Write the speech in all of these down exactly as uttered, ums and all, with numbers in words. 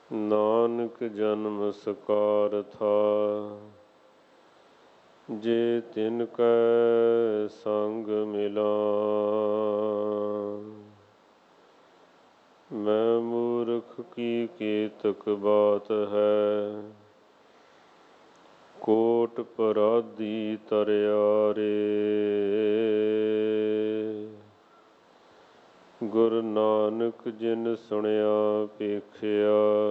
ਨਾਨਕ ਜਨਮ ਸਕਾਰ ਥਾ, ਜੇ ਤਿਨ ਕੈ ਸੰਗ ਮਿਲਾਂ। ਮੈਂ ਮੂਰਖ ਕੀ ਕੇਤਕ ਬਾਤ ਹੈ, ਕੋਟ ਪਰਾਧੀ ਤਰਿਆ ਰੇ। ਗੁਰੂ ਨਾਨਕ ਜਿਨ ਸੁਣਿਆ ਪੇਖਿਆ,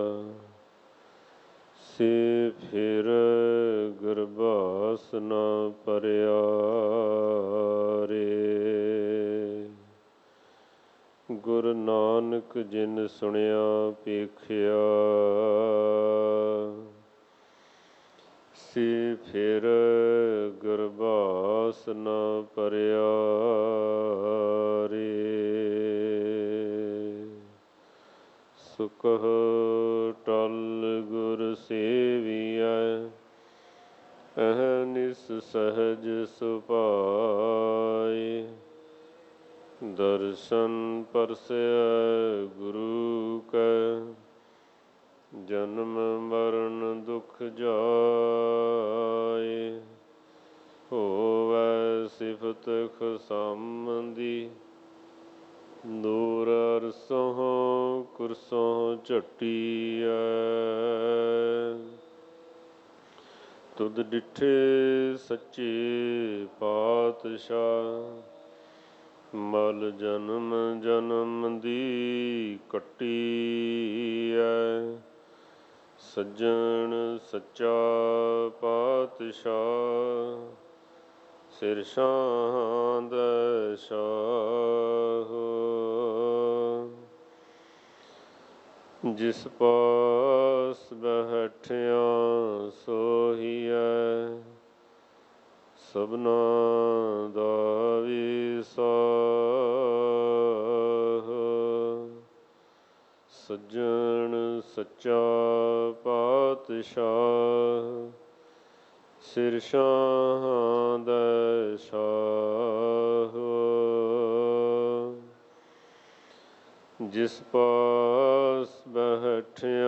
ਸੇ ਫਿਰ ਗਰਭਾਸ ਨਾ ਭਰਿਆ ਰੇ। ਗੁਰੂ ਨਾਨਕ ਜਿਨ ਸੁਣਿਆ ਪੇਖਿਆ, ਸੇ ਫਿਰ ਗਰਭਾਸ ਨਾ ਭਰਿਆ ਰੇ। ਸੁਕਹ ਟਲ ਗੁਰ ਸੇਵੀਐ, ਅਹਨਿਸ ਸਹਜ ਸੁਭਾਏ। ਦਰਸ਼ਨ ਪਰਸੈ ਗੁਰੂ ਕੈ, ਜਨਮ ਮਰਨ ਦੁਖ ਜਾਏ। ਹੋਵੈ ਸਿਫਤ ਖੁਸਾਮਦੀ, ਨੂਰ ਅਰਸੋਂ ਕੁਰਸੋਂ ਝਟੀਐ। ਤੁਧ ਡਿਠੇ ਸੱਚੇ ਪਾਤਸ਼ਾਹ, ਮਲ ਜਨਮ ਜਨਮ ਦੀ ਕੱਟੀਐ। ਸੱਜਣ ਸੱਚਾ ਪਾਤਸ਼ਾਹ, ਸਿਰ ਸ਼ਾਂਦ ਸ਼ਾਹ। ਜਿਸ ਪਾਸ ਬੈਠਿਆ ਸੋਹੀਐ, ਸਭਨਾ ਦਾ ਵਿਸਾਹ। ਸੱਜਣ ਸੱਚਾ ਪਾਤਸ਼ਾਹ, ਸਿਰ ਸ਼ਾਂਦ ਸ਼ਾਹ। ਜਿਸ ਪਾਸ ਬੈਠਿਆ